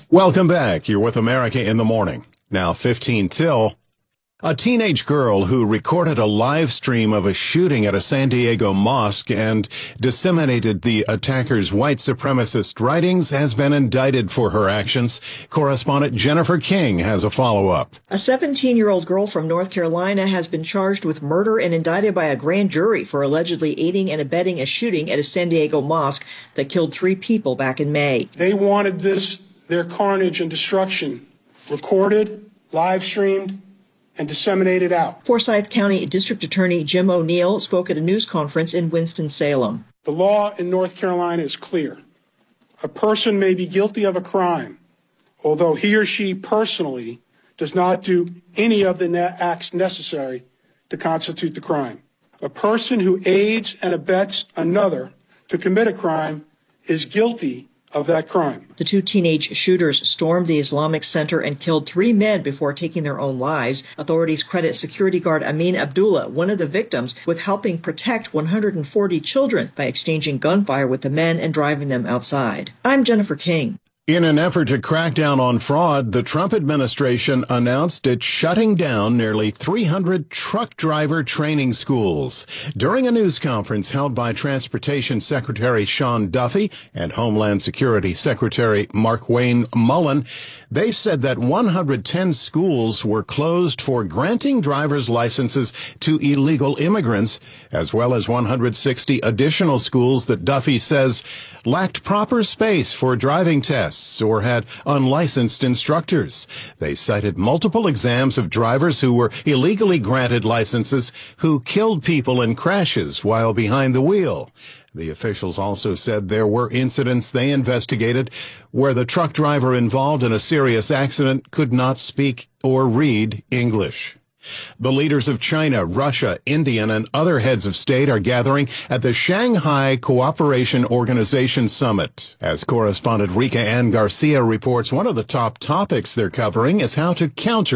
Welcome back. You're with America in the Morning. Now 15 till. A teenage girl who recorded a live stream of a shooting at a San Diego mosque and disseminated the attacker's white supremacist writings has been indicted for her actions. Correspondent Jennifer King has a follow-up. A 17-year-old girl from North Carolina has been charged with murder and indicted by a grand jury for allegedly aiding and abetting a shooting at a San Diego mosque that killed 3 people back in May. They wanted their carnage and destruction recorded, live streamed, and disseminated out. Forsyth County District Attorney Jim O'Neill spoke at a news conference in Winston-Salem. The law in North Carolina is clear. A person may be guilty of a crime, although he or she personally does not do any of the acts necessary to constitute the crime. A person who aids and abets another to commit a crime is guilty of that crime. The 2 teenage shooters stormed the Islamic Center and killed 3 men before taking their own lives. Authorities credit security guard Amin Abdullah, one of the victims, with helping protect 140 children by exchanging gunfire with the men and driving them outside. I'm Jennifer King. In an effort to crack down on fraud, the Trump administration announced it's shutting down nearly 300 truck driver training schools. During a news conference held by Transportation Secretary Sean Duffy and Homeland Security Secretary Markwayne Mullin, they said that 110 schools were closed for granting driver's licenses to illegal immigrants, as well as 160 additional schools that Duffy says lacked proper space for driving tests or had unlicensed instructors. They cited multiple exams of drivers who were illegally granted licenses who killed people in crashes while behind the wheel. The officials also said there were incidents they investigated where the truck driver involved in a serious accident could not speak or read English. The leaders of China, Russia, India, and other heads of state are gathering at the Shanghai Cooperation Organization Summit. As correspondent Rika Ann Garcia reports, one of the top topics they're covering is how to counter